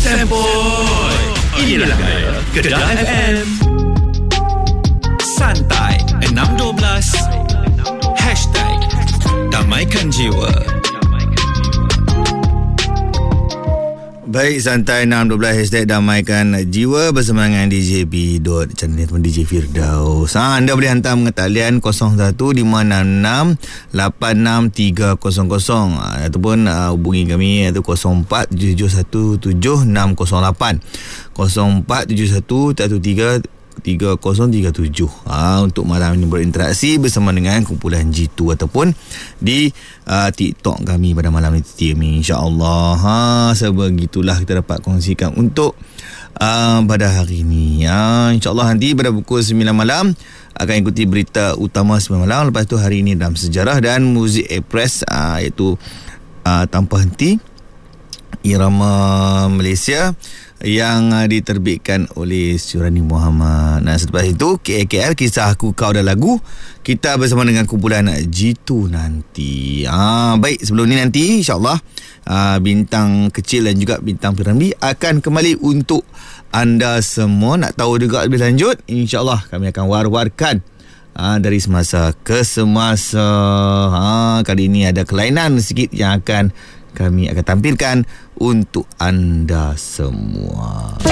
Sempoi. Inilah gaya Kedah FM. Santai 612 #Damaikan Jiwa. Baik, Santai 612 #Damaikan Jiwa bersama dengan DJ B. Channel ataupun DJ Firdaus. Anda boleh hantar talian 01-566-86300 ataupun hubungi kami iaitu 0477170608 0471133037 untuk malam ini berinteraksi bersama dengan kumpulan G2 ataupun di TikTok kami pada malam ini, insya-Allah. Sebegitulah kita dapat kongsikan untuk pada hari ini. InsyaAllah nanti pada pukul 9 malam akan ikuti berita utama 9 malam. Lepas tu hari ini dalam sejarah dan muzik Express iaitu Tanpa Henti, irama Malaysia yang diterbitkan oleh Syurani Muhammad. Nah, selepas itu KL Kisah Aku Kau dan Lagu kita bersama dengan kumpulan G2 nanti. Baik, sebelum ni nanti insyaAllah bintang kecil dan juga bintang Piramli akan kembali untuk anda semua. Nak tahu juga lebih lanjut, insyaAllah kami akan war-warkan dari semasa ke semasa. Kali ini ada kelainan sikit yang kami akan tampilkan untuk anda semua.